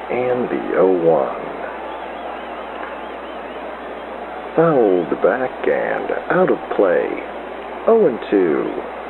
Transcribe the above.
and the 0-1. Fouled back and out of play. 0-2.